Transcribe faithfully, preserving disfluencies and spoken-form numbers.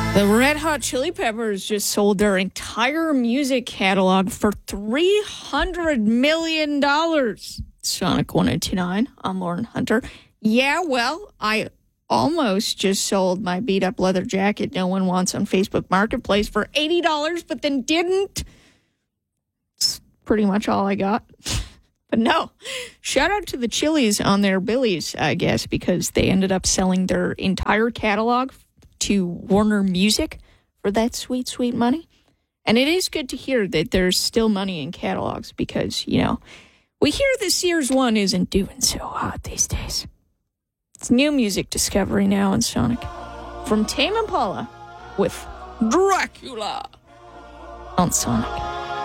The Red Hot Chili Peppers just sold their entire music catalog for three hundred million dollars. Sonic one oh two nine, I'm Lauren Hunter. Yeah, well, I almost just sold my beat-up leather jacket no one wants on Facebook Marketplace for eighty dollars, but then didn't. It's pretty much all I got. But no, shout out to the Chili's on their Billies, I guess, because they ended up selling their entire catalog to Warner Music for that sweet, sweet money. And it is good to hear that there's still money in catalogs because, you know, we hear the Sears one isn't doing so hot these days. It's new music discovery now in Sonic. From Tame Impala with Dracula on Sonic.